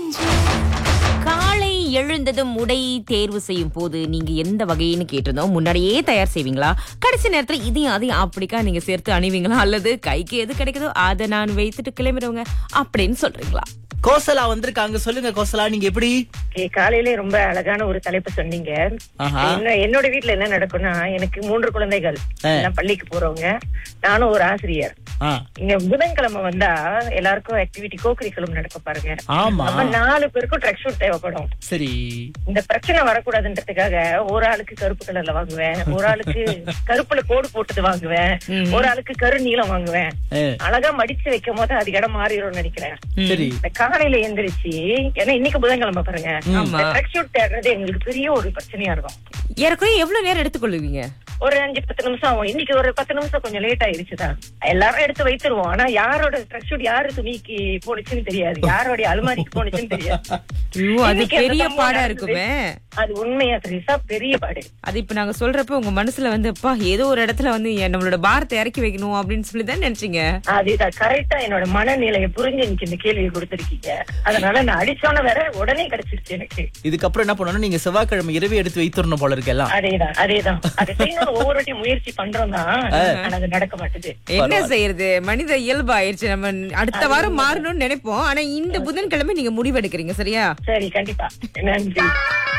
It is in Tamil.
காலை எழுந்ததும் உடை தேர்வு செய்யும் போது நீங்க எந்த வகைன்னு கேட்டிருந்தோம். முன்னாடியே தயார் செய்வீங்களா, கடைசி நேரத்துல இதையும் அதையும் அப்படிக்கா நீங்க சேர்த்து அணிவீங்களா, அல்லது கைக்கு எது கிடைக்குதோ அதை நான் வைத்துட்டு கிளம்பிடுவங்க அப்படின்னு சொல்றீங்களா? கோசலா வந்திருக்காங்க. சொல்லுங்க கோசலா, நீங்க எப்படி? காலையிலே ரொம்ப அழகான ஒரு தலைப்பு சொன்னீங்க. என்னோட வீட்டுல என்ன நடக்கும்னா, எனக்கு 3 குழந்தைகள், எல்லாம் பள்ளிக்கு போறவங்க, நானும் ஒரு ஆசிரியர். இங்க புதன்கிழமை வந்தா எல்லாருக்கும் ஆக்டிவிட்டி கோகரிக்குலம் நடக்க பாருங்க. நம்ம 4 பேருக்கும் ட்ரெக் ஷூட் தேவைப்படும். சரி, இந்த பிரச்சனை வரக்கூடாதுன்றதுக்காக ஒரு ஆளுக்கு கருப்பு கலர்ல வாங்குவேன், ஒரு ஆளுக்கு கருப்புல கோடு போட்டது வாங்குவேன், ஒரு ஆளுக்கு கரு நீளம் வாங்குவேன். அழகா மடிச்சு வைக்கும் போது அது இடம் மாறிடும் நினைக்கிறேன். சரி, காலையில எந்திரிச்சு, ஏன்னா இன்னைக்கு புதன்கிழமை பாருங்க, ட்ரெக் ஷூட் தேடுறது எங்களுக்கு பெரிய ஒரு பிரச்சனையா இருக்கும். ஏற்கனவே எவ்வளவு நேரம் எடுத்துக்கொள்ளுவீங்க? ஒரு 5-10 நிமிஷம் ஆகும். இன்னைக்கு ஒரு 10 நிமிஷம் கொஞ்சம் லேட் ஆயிருச்சுதான். எல்லாரும் எடுத்து வைத்துருவோம். ஆனா யாரோட ட்ரெஸ் ஷூட் யாரு துணிக்கு போனுச்சுன்னு தெரியாது, யாரோட அலுமாரிக்கு போனுச்சுன்னு தெரியாது. அது பெரிய பாடா இருக்குமே. அது உண்மையா தெரியுசா, பெரிய பாடு. அது இப்ப நாங்க சொல்றப்ப உங்க மனசுல அப்பா ஏதோ ஒரு இடத்துல நம்மளோட பாரத்தை இறக்கி வைக்கணும் அப்படின்னு சொல்லிதான் நினைச்சீங்க. அதுதான் கரெக்டா என்னோட மனநிலையை புரிஞ்சு எனக்கு இந்த கேள்வியை கொடுத்திருக்கீங்க. அதனால நான் அடிச்சோன்னு வேற உடனே கிடைச்சிருச்சு எனக்கு. இதுக்கப்புறம் என்ன பண்ணணும், நீங்க செவ்வாய்க்கிழமை இரவு எடுத்து வைத்துடணும் போல இருக்கு எல்லாம். அதேதான் அதை செய்யணும். ஒவ்வொரு வாட்டியும் முயற்சி பண்றோம் தான், ஆனா அது நடக்க மாட்டேது. என்ன செய்யறது, மனித இயல்பு ஆயிடுச்சு. நம்ம அடுத்த வாரம் மாறணும்னு நினைப்போம், ஆனா இந்த புதன்கிழமை நீங்க முடிவெடுக்கிறீங்க. சரியா? சரி, கண்டிப்பா. நன்றி.